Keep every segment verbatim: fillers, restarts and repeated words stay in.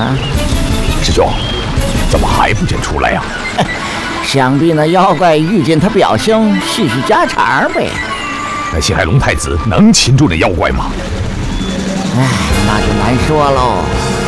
啊， 师兄，怎么还不见出来呀、 啊？想必那妖怪遇见他表兄叙叙家常呗。 那西海龙太子能擒住那妖怪吗？ 哎，那就难说喽。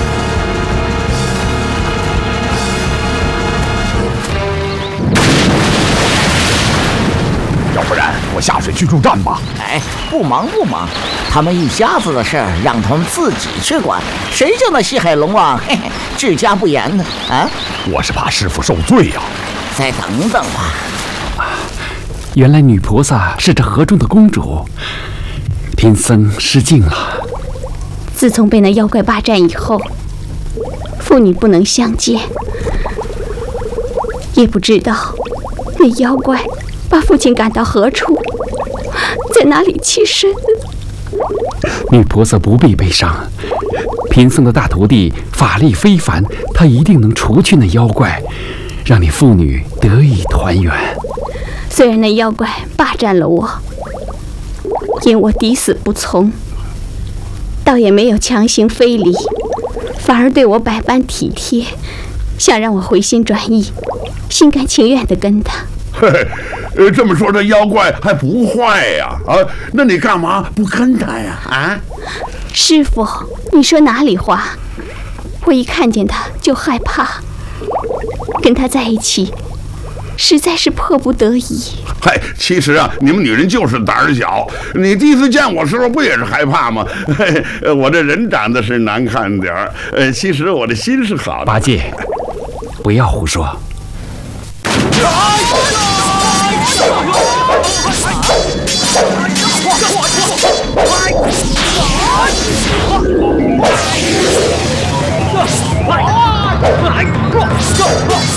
要不然我下水去助战吧。 哎，不忙不忙，他们一家子的事儿让他们自己去管，谁叫那西海龙王嘿嘿治家不严呢？啊， 我是怕师傅受罪呀、啊。 再等等吧。 原来女菩萨是这河中的公主，贫僧失敬了。 自从被那妖怪霸占以后，父女不能相见，也不知道那妖怪把父亲赶到何处，在哪里栖身。 女菩萨不必悲伤，贫僧的大徒弟法力非凡，他一定能除去那妖怪，让你父女得以团圆。 虽然那妖怪霸占了我，因我抵死不从，倒也没有强行非礼，反而对我百般体贴，想让我回心转意，心甘情愿地跟他。 嘿嘿，呃，这么说这妖怪还不坏呀？啊，那你干嘛不跟他呀？啊， 师父，你说哪里话？我一看见他就害怕，跟他在一起实在是迫不得已。 嗨，其实啊，你们女人就是胆儿小。你第一次见我时候不也是害怕吗？嘿，我这人长得是难看点儿，呃，其实我的心是好的。 八戒，不要胡说。 来！